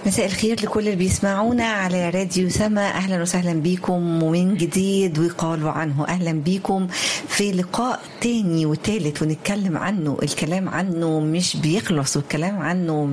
مساء الخير لكل اللي بيسمعونا على راديو سما. أهلا وسهلا بيكم ومن جديد ويقالوا عنه. أهلا بيكم في لقاء تاني وتالت ونتكلم عنه. الكلام عنه مش بيخلص والكلام عنه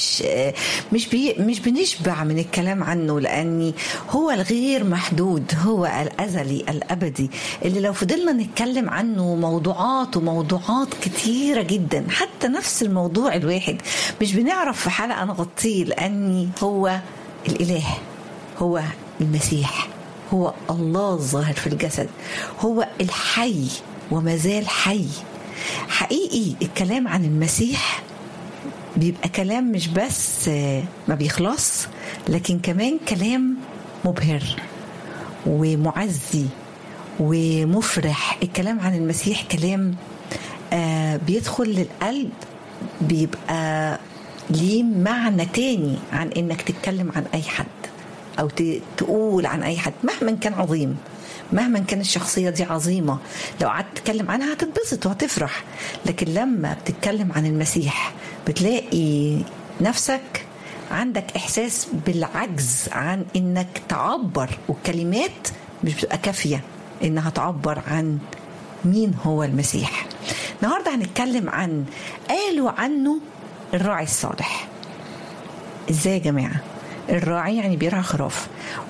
مش بنشبع من الكلام عنه، لأني هو الغير محدود، هو الأزلي الأبدي اللي لو فضلنا نتكلم عنه موضوعات كتيرة جدا، حتى نفس الموضوع الواحد مش بنعرف في حلقة نغطيه، لأني هو الإله، هو المسيح، هو الله الظاهر في الجسد، هو الحي وما زال حي. حقيقي الكلام عن المسيح بيبقى كلام مش بس ما بيخلص، لكن كمان كلام مبهر ومعزي ومفرح. الكلام عن المسيح كلام بيدخل للقلب، بيبقى ليه معنى تاني عن انك تتكلم عن اي حد او تقول عن اي حد مهما كان عظيم، مهما كان الشخصية دي عظيمة. لو قعدت تتكلم عنها هتتبسط وهتفرح، لكن لما بتتكلم عن المسيح بتلاقي نفسك عندك احساس بالعجز عن انك تعبر، والكلمات مش بتبقى كافية انها تعبر عن مين هو المسيح. النهاردة هنتكلم عن قالوا عنه الراعي الصالح. ازاي يا جماعة؟ الراعي يعني بيرعى خراف،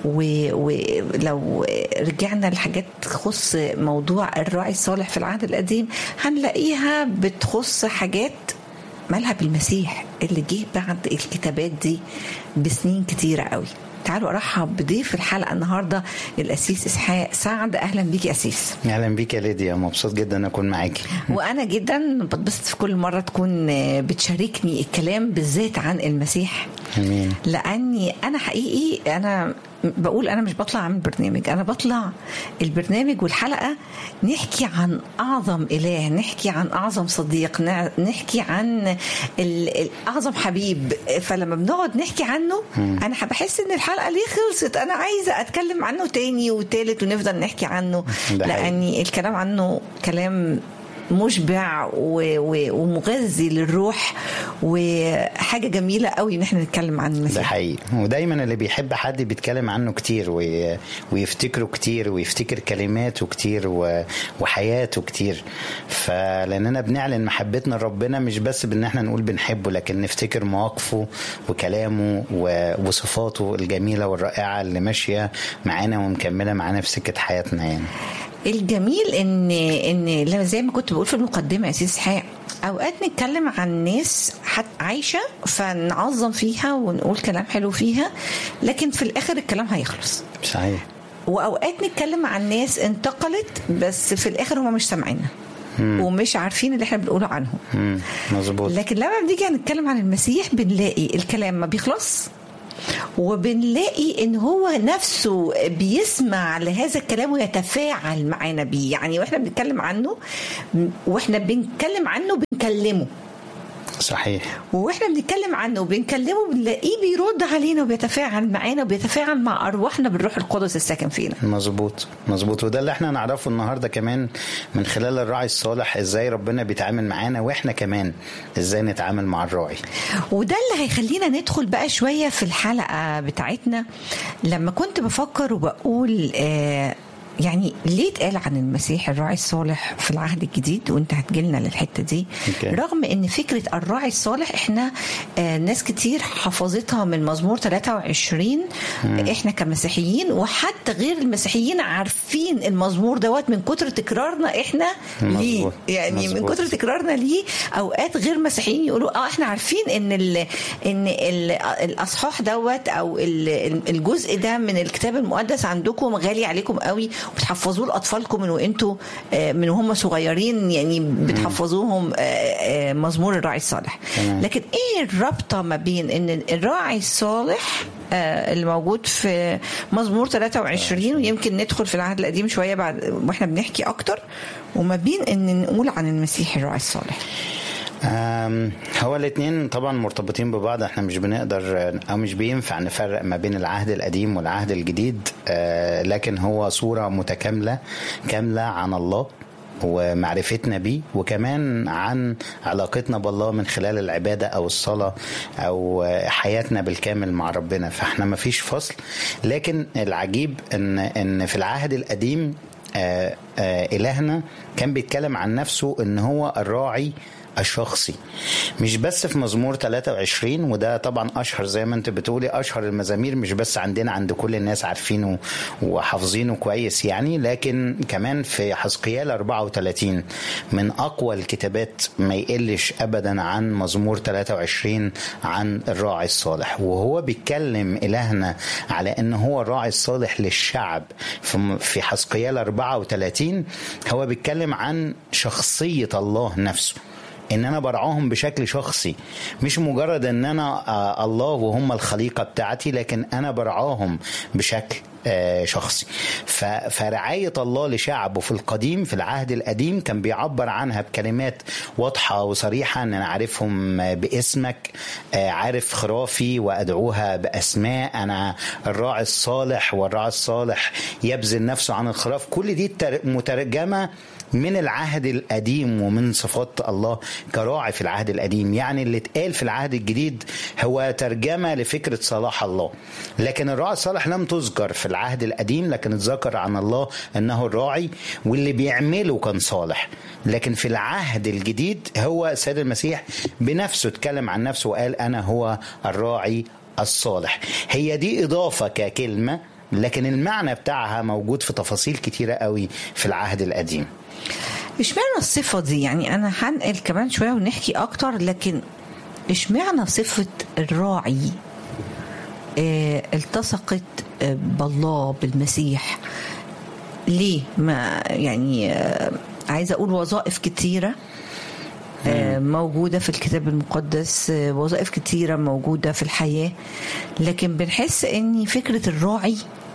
ولو رجعنا لحاجات تخص موضوع الراعي الصالح في العهد القديم هنلاقيها بتخص حاجات مالها بالمسيح اللي جه بعد الكتابات دي بسنين كتيرة قوي. تعالوا ارحب بضيف الحلقه النهارده الاسيس اسحاق سعد. اهلا بيك يا اسيس. اهلا بيك يا ليديا، مبسوط جدا ان اكون معاكي. وانا جدا بتبسط في كل مره تكون بتشاركني الكلام بالذات عن المسيح. امين. لاني انا حقيقي انا بقول انا مش بطلع اعمل برنامج، انا بطلع البرنامج والحلقه نحكي عن اعظم اله، نحكي عن اعظم صديق، نحكي عن اعظم حبيب. فلما بنقعد نحكي عنه انا بحس ان الحلقه ليه خلصت، انا عايزه اتكلم عنه تاني وتالت ونفضل نحكي عنه، لاني الكلام عنه كلام مشبع ومغذي للروح، وحاجة جميلة قوي ان احنا نتكلم عن المسيح. ده حقيقي، ودايما اللي بيحب حد بيتكلم عنه كتير ويفتكره كتير ويفتكر كلماته كتير وحياته كتير. فلاننا بنعلن محبتنا لربنا مش بس بان احنا نقول بنحبه، لكن نفتكر مواقفه وكلامه وصفاته الجميلة والرائعة اللي ماشية معانا ومكملة معانا في سكة حياتنا. يعني الجميل ان زي ما كنت بقول في المقدمه يا سيدي اسحاق، اوقات نتكلم عن ناس عايشه فنعظم فيها ونقول كلام حلو فيها، لكن في الاخر الكلام هيخلص. صحيح. واوقات نتكلم عن ناس انتقلت بس في الاخر هم مش سامعيننا ومش عارفين اللي احنا بنقوله عنهم. مظبوط. لكن لما بنيجي نتكلم عن المسيح بنلاقي الكلام ما بيخلص، وبنلاقي ان هو نفسه بيسمع لهذا الكلام ويتفاعل معنا بيه. يعني واحنا بنتكلم عنه بنكلمه. صحيح. واحنا بنتكلم عنه وبنكلمه بنلاقيه بيرد علينا وبيتفاعل معانا وبيتفاعل مع ارواحنا بالروح القدس الساكن فينا. مظبوط. وده اللي احنا نعرفه النهارده كمان من خلال الراعي الصالح، ازاي ربنا بيتعامل معانا واحنا كمان ازاي نتعامل مع الراعي. وده اللي هيخلينا ندخل بقى شوية في الحلقة بتاعتنا. لما كنت بفكر وبقول يعني ليه اتقال عن المسيح الراعي الصالح في العهد الجديد، وانت هتجيلنا للحتة دي. رغم ان فكرة الراعي الصالح احنا ناس كتير حفظتها من مزمور 23 احنا كمسيحيين، وحتى غير المسيحيين عارفين المزمور دوت من كتر تكرارنا احنا ليه. يعني من كتر تكرارنا ليه اوقات غير مسيحيين يقولوا احنا عارفين ان الاصحاح دوت او الجزء ده من الكتاب المقدس عندكم غالي عليكم قوي وبتحفظوه لأطفالكم من وهم صغيرين، يعني بتحفظوهم مزمور الراعي الصالح. لكن ايه الرابطة ما بين ان الراعي الصالح اللي موجود في مزمور 23 ويمكن ندخل في العهد القديم شوية بعد واحنا بنحكي اكتر، وما بين ان نقول عن المسيح الراعي الصالح؟ هو الاثنين طبعا مرتبطين ببعض. احنا مش بنقدر او مش بينفع نفرق ما بين العهد القديم والعهد الجديد، لكن هو صورة متكاملة كاملة عن الله ومعرفتنا بيه، وكمان عن علاقتنا بالله من خلال العبادة أو الصلاة أو حياتنا بالكامل مع ربنا. فاحنا ما فيش فصل. لكن العجيب إن في العهد القديم إلهنا كان بيتكلم عن نفسه إن هو الراعي الشخصي، مش بس في مزمور 23، وده طبعا اشهر زي ما انت بتقولي اشهر المزامير، مش بس عندنا، عند كل الناس عارفينه وحافظينه كويس يعني، لكن كمان في حزقيال 34 من اقوى الكتابات ما يقلش ابدا عن مزمور 23 عن الراعي الصالح. وهو بيتكلم إلهنا على ان هو الراعي الصالح للشعب. في حزقيال 34 هو بيتكلم عن شخصية الله نفسه، ان انا برعاهم بشكل شخصي، مش مجرد ان انا الله وهم الخليقة بتاعتي، لكن انا برعاهم بشكل شخصي. فرعاية الله لشعبه في القديم، في العهد القديم، كان بيعبر عنها بكلمات واضحة وصريحة، ان انا عارفهم باسمك، عارف خرافي وادعوها باسماء، انا الراعي الصالح، والراعي الصالح يبذل نفسه عن الخراف. كل دي مترجمة من العهد القديم ومن صفات الله كراعي في العهد القديم. يعني اللي اتقال في العهد الجديد هو ترجمة لفكرة صلاح الله، لكن الراعي الصالح لم تذكر في العهد القديم، لكن اتذكر عن الله انه الراعي واللي بيعمله كان صالح. لكن في العهد الجديد هو السيد المسيح بنفسه اتكلم عن نفسه وقال انا هو الراعي الصالح. هي دي اضافة ككلمة، لكن المعنى بتاعها موجود في تفاصيل كتيرة قوي في العهد القديم. اشمعنى الصفة دي؟ يعني أنا هنقل كمان شوية ونحكي أكتر، لكن اشمعنى صفة الراعي التصقت بالله بالمسيح؟ ليه؟ ما يعني عايزة أقول وظائف كتيرة موجودة في الكتاب المقدس، وظائف كتيرة موجودة في الحياة، لكن بنحس أن فكرة الراعي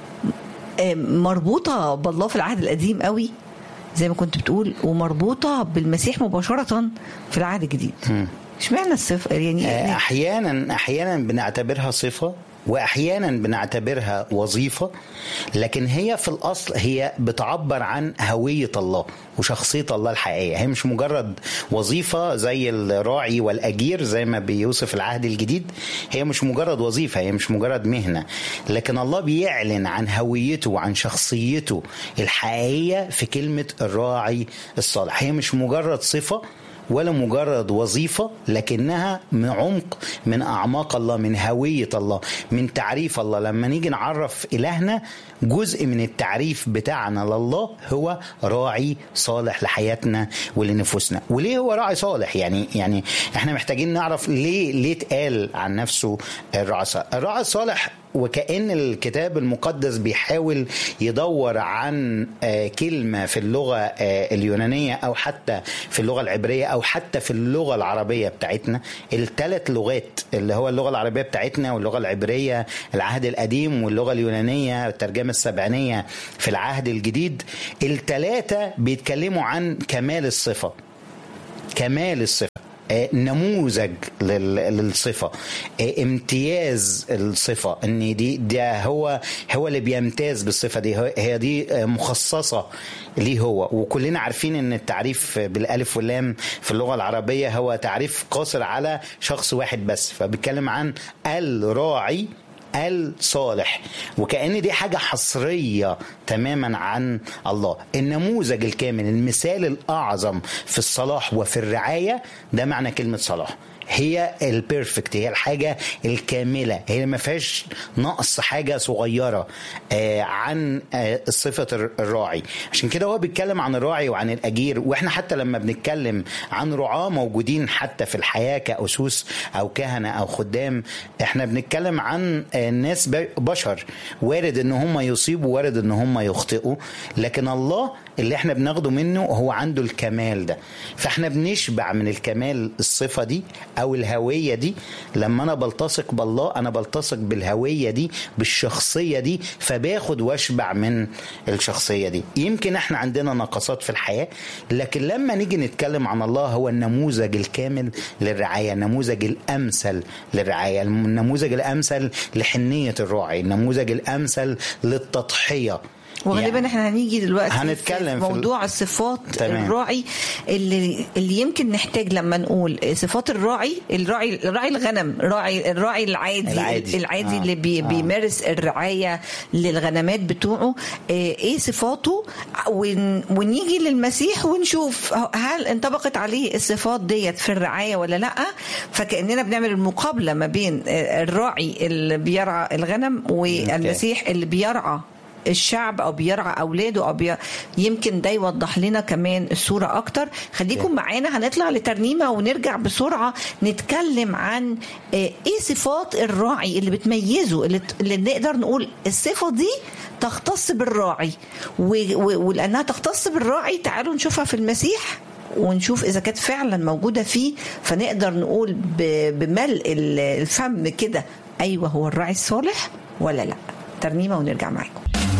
مربوطة بالله في العهد القديم قوي زي ما كنت بتقول، ومربوطة بالمسيح مباشرة في العهد الجديد. اشمعنى الصفة؟ يعني أحيانا بنعتبرها صفة، وأحيانا بنعتبرها وظيفة، لكن هي في الأصل هي بتعبر عن هوية الله وشخصية الله الحقيقية. هي مش مجرد وظيفة زي الراعي والأجير زي ما بيوصف العهد الجديد، هي مش مجرد وظيفة، هي مش مجرد مهنة، لكن الله بيعلن عن هويته وعن شخصيته الحقيقية في كلمة الراعي الصالح. هي مش مجرد صفة ولا مجرد وظيفة، لكنها من عمق من أعماق الله، من هوية الله، من تعريف الله. لما نيجي نعرف إلهنا، جزء من التعريف بتاعنا لله هو راعي صالح لحياتنا ولنفوسنا. وليه هو راعي صالح؟ يعني احنا محتاجين نعرف ليه اتقال عن نفسه الراعي الصالح. الراعي الصالح وكأن الكتاب المقدس بيحاول يدور عن كلمة في اللغة اليونانية أو حتى في اللغة العبرية أو حتى في اللغة العربية بتاعتنا. الثلاث لغات اللي هو اللغة العربية بتاعتنا واللغة العبرية العهد القديم واللغة اليونانية الترجمة السبعينية في العهد الجديد، الثلاثة بيتكلموا عن كمال الصفة، كمال الصفة، نموذج للصفة، امتياز الصفة، ان ده هو اللي بيمتاز بالصفة دي، هي دي مخصصة ليه هو. وكلنا عارفين ان التعريف بالالف واللام في اللغة العربية هو تعريف قاصر على شخص واحد بس، فبيتكلم عن الراعي الصالح، وكأن دي حاجة حصرية تماما عن الله. النموذج الكامل، المثال الأعظم في الصلاح وفي الرعاية، ده معنى كلمة صلاح. هي البيرفكت، هي الحاجة الكاملة، هي ما فيهاش نقص حاجة صغيرة عن صفة الراعي. عشان كده هو بيتكلم عن الراعي وعن الأجير. وإحنا حتى لما بنتكلم عن رعاة موجودين حتى في الحياة كأسوس أو كهنة أو خدام، إحنا بنتكلم عن ناس بشر، وارد إن هم يصيبوا، وارد إن هم يخطئوا، لكن الله اللي إحنا بناخده منه هو عنده الكمال ده. فإحنا بنشبع من الكمال الصفة دي أو الهوية دي. لما أنا بلتصق بالله أنا بلتصق بالهوية دي، بالشخصية دي، فباخد واشبع من الشخصية دي. يمكن احنا عندنا نقصات في الحياة، لكن لما نيجي نتكلم عن الله هو النموذج الكامل للرعاية، النموذج الأمثل للرعاية، النموذج الأمثل لحنية الراعي، النموذج الأمثل للتضحية. وغالبا احنا هنيجي دلوقتي هنتكلم في موضوع الصفات تمام. الراعي اللي يمكن نحتاج لما نقول صفات الراعي الغنم، الراعي العادي اللي بيمارس الرعاية للغنمات بتوعه، ايه صفاته، ونيجي للمسيح ونشوف هل انطبقت عليه الصفات ديت في الرعاية ولا لا. فكأننا بنعمل المقابلة ما بين الراعي اللي بيرعى الغنم والمسيح اللي بيرعى الشعب او بيرعى اولاده يمكن ده يوضح لنا كمان الصوره اكتر. خليكم معانا، هنطلع لترنيمه ونرجع بسرعه نتكلم عن ايه صفات الراعي اللي بتميزه، اللي نقدر نقول الصفه دي تختص بالراعي، ولانها تختص بالراعي تعالوا نشوفها في المسيح ونشوف إذا كانت فعلا موجودة فيه، فنقدر نقول بملء الفم كده أيوة هو الراعي الصالح ولا لا. ترنيمة ونرجع معاكم.